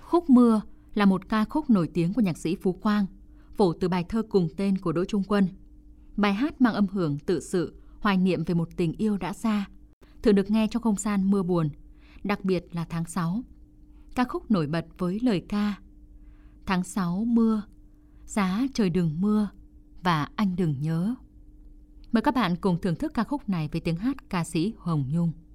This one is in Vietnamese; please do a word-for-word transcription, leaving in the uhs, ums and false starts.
Khúc Mưa là một ca khúc nổi tiếng của nhạc sĩ Phú Quang, phổ từ bài thơ cùng tên của Đỗ Trung Quân. Bài hát mang âm hưởng tự sự, hoài niệm về một tình yêu đã xa, thường được nghe trong không gian mưa buồn, đặc biệt là tháng sáu. Ca khúc nổi bật với lời ca Tháng sáu mưa, giá trời đừng mưa và anh đừng nhớ. Mời các bạn cùng thưởng thức ca khúc này với tiếng hát ca sĩ Hồng Nhung.